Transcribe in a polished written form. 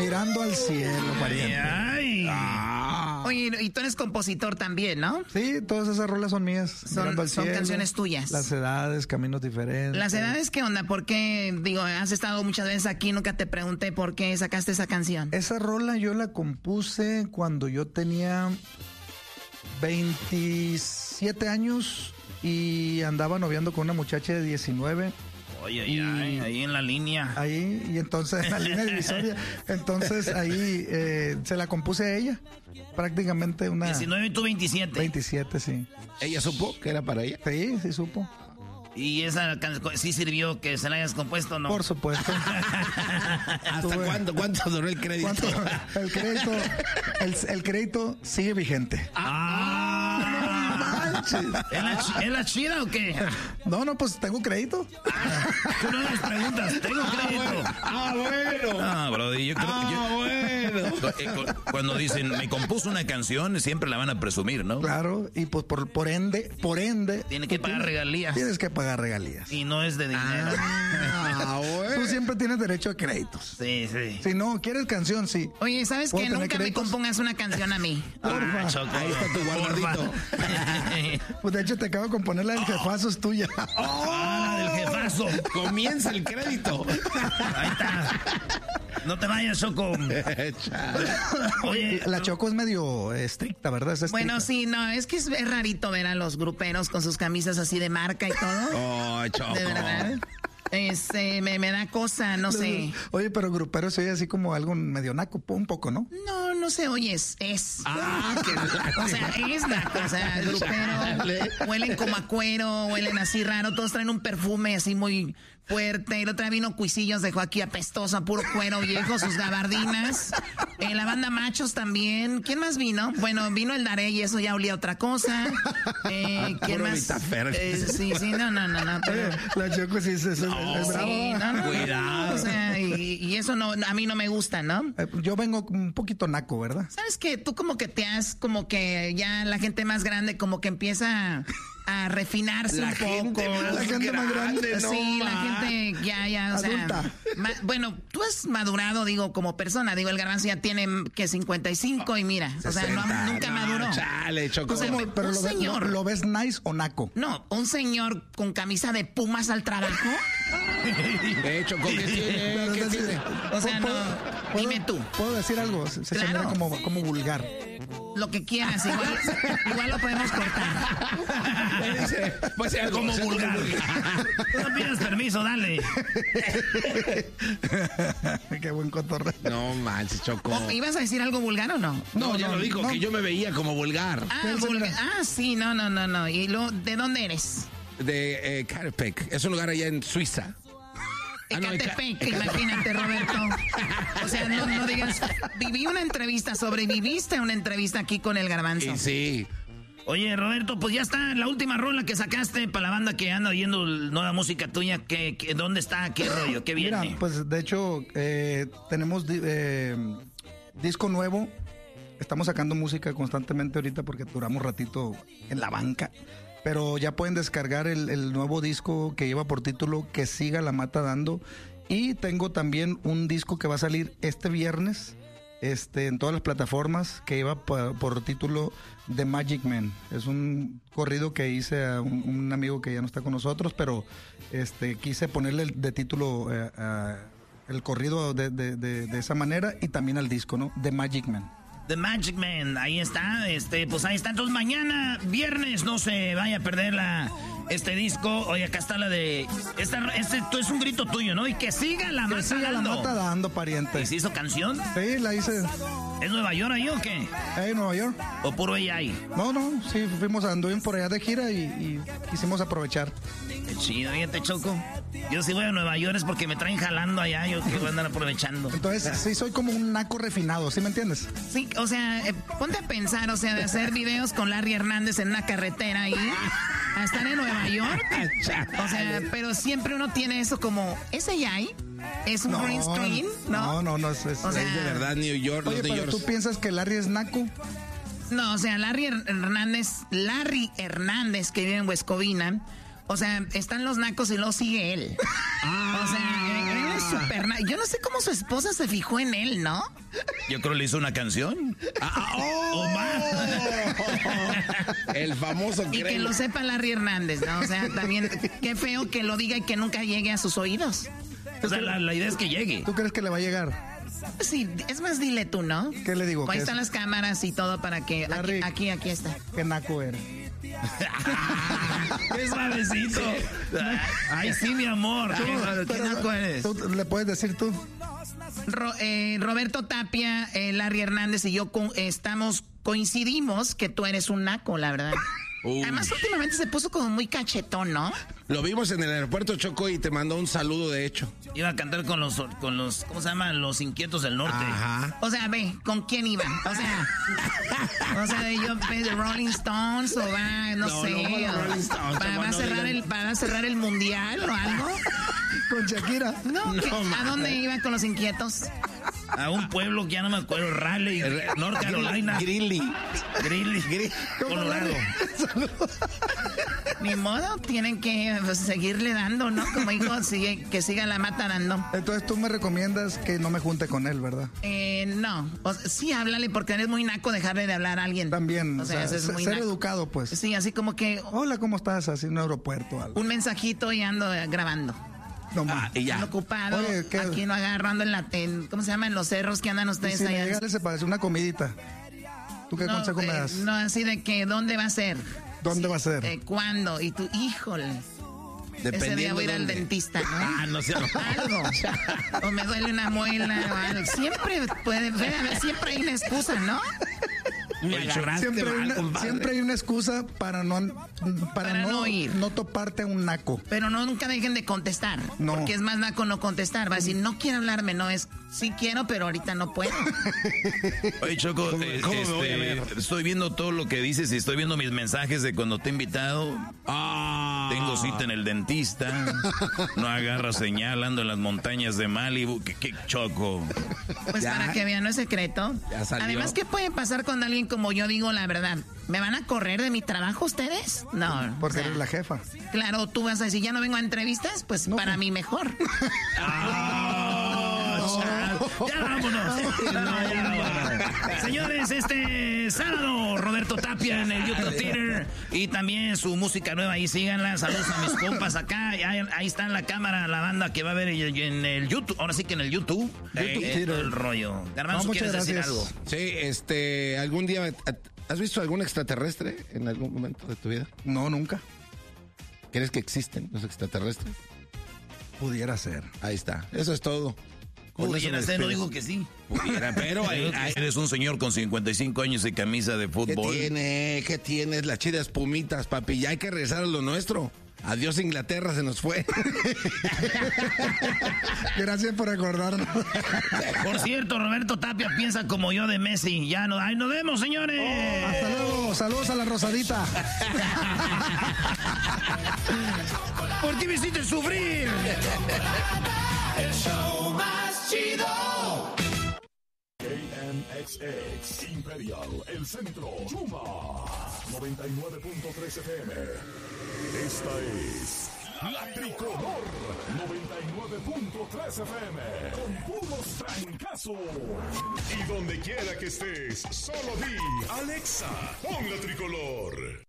Mirando al cielo, pariente. Ay. Oye, y tú eres compositor también, ¿no? Sí, todas esas rolas son mías. Son canciones tuyas. Las edades, caminos diferentes. ¿Las edades qué onda? ¿Por qué? Digo, has estado muchas veces aquí, nunca te pregunté por qué sacaste esa canción. Esa rola yo la compuse cuando yo tenía 27 años y andaba noviando con una muchacha de 19. Oye, ahí en la línea. Ahí, y entonces en la línea divisoria. Entonces ahí se la compuse a ella. Prácticamente una... 19 y tú 27. 27, sí. ¿Ella supo que era para ella? Sí, sí supo. ¿Y esa sí sirvió que se la hayas compuesto o no? Por supuesto. ¿Hasta cuánto duró el crédito? El crédito sigue vigente. ¿Es la chida o qué? No, pues tengo crédito. Tú no les preguntas, tengo crédito. Bueno. Brody, yo creo cuando dicen me compuso una canción, siempre la van a presumir, ¿no? Claro, y pues por ende. Tiene que pagar regalías. Tienes que pagar regalías. Y no es de dinero. Bueno. Tú siempre tienes derecho a créditos. Sí. Si no quieres canción, sí. Oye, ¿sabes qué? Nunca créditos? Me compongas una canción a mí. Porfa. Ahí está tu guardadito. Pues de hecho te acabo de componer la del jefazo, es tuya. La del jefazo. Comienza el crédito. Ahí está. No te vayas, Choco. Oye, la Choco es medio estricta, ¿verdad? Es estricta. Bueno, sí, no, es que es rarito ver a los gruperos con sus camisas así de marca y todo. Oh, Choco. De verdad. Me da cosa, no sé. Oye, pero grupero se oye así como algo medio naco, un poco, ¿no? No se oye, es. O sea, es naco, o sea, grupero. Huelen como a cuero, huelen así raro, todos traen un perfume así muy fuerte. El otro día vino Cuisillos, dejó aquí apestoso, a puro cuero viejo, sus gabardinas. La banda Machos también. ¿Quién más vino? Bueno, vino el Darey y eso ya olía a otra cosa. ¿Quién más? Sí, no. Pero... La Choco sí es eso. Sí, no. Cuidado. O sea, y eso no, a mí no me gusta, ¿no? Yo vengo un poquito naco, ¿verdad? ¿Sabes qué? Tú como que te has, como que ya la gente más grande como que empieza a refinarse un poco. La gente más grande, no. Sí, la gente ya, o adulta. sea. Bueno, tú has madurado, digo, como persona. Digo, el Garbanzo ya tiene, que 55 y mira, 60, o sea, nunca maduró. Chale, Choco. O sea, pero ¿lo ves nice o naco? No, un señor con camisa de Pumas al trabajo. De hecho, ¿qué tiene? ¿Qué tiene? O sea, no. Dime tú. ¿Puedo decir algo? Se mira como vulgar. Lo que quieras, igual lo podemos cortar. Pues sea como vulgar. No pidas permiso, dale. Qué buen cotorreo. No manches, Choco. ¿Ibas a decir algo vulgar o no? No, ya lo dijo, que yo me veía como vulgar. Sí, no. ¿Y de dónde eres? De Ecatepec. Es un lugar allá en Suiza. Ecatepec, imagínate, Roberto. O sea, no digas, sobreviviste una entrevista aquí con el Garbanzo. Sí. Oye, Roberto, pues ya está la última rola que sacaste para la banda que anda oyendo nueva música tuya. ¿Dónde está? ¿Qué rollo? ¿Qué viene? Mira, pues de hecho, tenemos disco nuevo. Estamos sacando música constantemente ahorita porque duramos ratito en la banca. Pero ya pueden descargar el nuevo disco que lleva por título Que Siga la Mata Dando. Y tengo también un disco que va a salir este viernes en todas las plataformas, que lleva por título The Magic Man. Es un corrido que hice a un amigo que ya no está con nosotros, pero quise ponerle de título el corrido de esa manera, y también al disco, ¿no? The Magic Man. The Magic Man, ahí está, pues ahí está. Entonces mañana, viernes, no se vaya a perder este disco. Oye, acá está la de... es un grito tuyo, ¿no? Y que siga la mata dando. La mata dando, pariente. ¿Y se hizo canción? Sí, la hice. ¿Es Nueva York ahí o qué? Nueva York. ¿O puro ella ahí? No, sí, anduvimos por allá de gira y quisimos aprovechar. Qué chido, fíjate, Choco. Yo si voy a Nueva York es porque me traen jalando allá, yo que voy a andar aprovechando. Entonces, sí, soy como un naco refinado, ¿sí me entiendes? Sí, o sea, ponte a pensar, o sea, de hacer videos con Larry Hernández en una carretera ahí, a estar en Nueva York. O sea, pero siempre uno tiene eso como, ¿ese ya hay? ¿Es un green screen? No, es de verdad New York. Oye, pero ¿tú piensas que Larry es naco? No, o sea, Larry Hernández, que vive en Huescovina. O sea, están los nacos y luego sigue él. O sea, él es súper Yo no sé cómo su esposa se fijó en él, ¿no? Yo creo que le hizo una canción. O más. El famoso Y que lo sepa Larry Hernández, ¿no? O sea, también, qué feo que lo diga y que nunca llegue a sus oídos. O sea, la idea es que llegue. ¿Tú crees que le va a llegar? Sí, es más, dile tú, ¿no? ¿Qué le digo? Ahí están las cámaras y todo para que... Larry, aquí está. Qué naco eres. ¡Qué suavecito! ¡Ay, sí, mi amor! ¿Qué naco eres? ¿Tú le puedes decir tú? Roberto Tapia, Larry Hernández y yo coincidimos que tú eres un naco, la verdad. Además, últimamente se puso como muy cachetón, ¿no? Lo vimos en el aeropuerto, Choco, y te mandó un saludo, de hecho. Iba a cantar con los ¿cómo se llaman? Los Inquietos del Norte. Ajá. O sea, ve, ¿con quién iban? O sea, yo de Rolling Stones o va, no sé. ¿Va a cerrar el mundial o algo? ¿Con Shakira? No, ¿a dónde iban con los Inquietos? A un pueblo que ya no me acuerdo, Raleigh, North Carolina. Greeley, Colorado. Ni modo, tienen que seguirle dando, ¿no? Como dijo, que siga la mata dando. Entonces tú me recomiendas que no me junte con él, ¿verdad? No. Sí, háblale porque eres muy naco dejarle de hablar a alguien. También, o sea es muy ser naco. educado, pues. Sí, así como que... Hola, ¿cómo estás? Así en un aeropuerto o algo. Un mensajito y ando grabando. No más. Y ya. Ando ocupado, Oye, aquí no agarrando ¿cómo se llama? En los cerros que andan ustedes Si allá. me llegale se parece una comidita. ¿Tú qué consejo me das? No, así de que, ¿dónde va a ser? ¿Dónde va a ser? ¿Cuándo? Y tú, híjole. Ese día voy a ir al dentista, ¿no? No sé. Algo. O me duele una muela o algo. Siempre siempre hay una excusa, ¿no? Siempre hay una excusa para no ir. No toparte a un naco. Pero nunca dejen de contestar. No. Porque es más naco no contestar. Va a decir, no quiere hablarme, no es, sí quiero, pero ahorita no puedo. Oye, Choco, ¿Cómo me voy a ver? estoy viendo todo lo que dices y estoy viendo mis mensajes de cuando te he invitado. Tengo cita en el dentista. No agarra señal, ando en las montañas de Malibu. ¿Qué Choco? Pues Ya. para que vean, no es secreto. Ya salió. Además, ¿qué puede pasar con alguien como yo digo la verdad? ¿Me van a correr de mi trabajo ustedes? No. Porque o sea, eres la jefa. Claro, tú vas a decir, ya no vengo a entrevistas, pues No. para mí mejor. Ya vámonos. Señores, este sábado, Roberto Tapia en el YouTube Theater. Y también su música nueva, ahí síganla. Saludos a mis compas acá. Ahí está en la cámara la banda que va a ver en el YouTube. Ahora sí que en el YouTube. Theater. El rollo. Garbanzo, No, ¿quieres muchas decir gracias. algo? Sí, algún día... ¿Has visto algún extraterrestre en algún momento de tu vida? No, nunca. ¿Crees que existen los extraterrestres? Pudiera ser. Ahí está. Eso es todo. Con Oye, eso me no despido. digo que sí. Pudiera, pero Eres un señor con 55 años y camisa de ¿Qué fútbol. tiene? ¿Qué tienes? Las chidas pumitas, papi. Ya hay que regresar a lo nuestro. Adiós, Inglaterra, se nos fue. Gracias por recordarnos. Por cierto, Roberto Tapia piensa como yo de Messi. Ya no, ahí nos vemos, señores. Hasta luego. Saludos a la Rosadita. ¿Por qué me hiciste sufrir? El show más chido. KNXX Imperial, el centro, Chuma 99.3 FM. Esta es La Tricolor 99.3 FM con puros trancazos. Y donde quiera que estés, solo di Alexa, pon La Tricolor.